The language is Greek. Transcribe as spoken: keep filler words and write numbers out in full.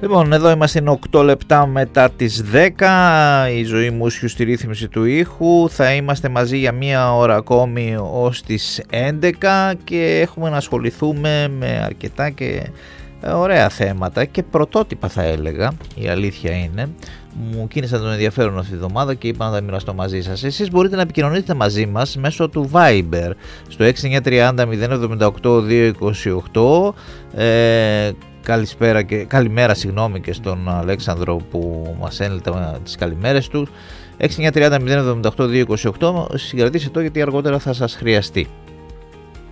Λοιπόν, εδώ είμαστε οκτώ λεπτά μετά τις δέκα, η Ζωή Μούσιου στη ρύθμιση του ήχου. Θα είμαστε μαζί για μία ώρα ακόμη ως τις έντεκα και έχουμε να ασχοληθούμε με αρκετά και ωραία θέματα και πρωτότυπα, θα έλεγα, η αλήθεια είναι. Μου κίνησαν τον ενδιαφέρον αυτή τη εβδομάδα και είπα να τα μοιραστώ μαζί σας. Εσείς μπορείτε να επικοινωνείτε μαζί μας μέσω του Viber στο έξι εννιά τρία μηδέν μηδέν εβδομήντα οκτώ δύο είκοσι οκτώ. ε, Καλησπέρα και, καλημέρα συγγνώμη και στον Αλέξανδρο που μας έστειλε τις καλημέρες του. έξι εννιά τρία μηδέν εβδομήντα οκτώ δύο είκοσι οκτώ, συγκρατήστε το γιατί αργότερα θα σας χρειαστεί.